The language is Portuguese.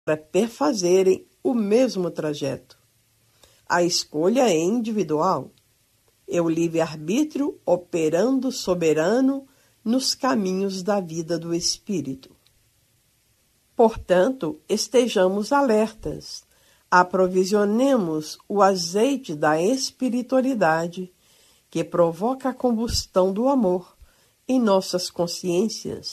para perfazerem o mesmo trajeto. A escolha é individual. É o livre-arbítrio operando soberano nos caminhos da vida do espírito. Portanto, estejamos alertas, aprovisionemos o azeite da espiritualidade que provoca a combustão do amor em nossas consciências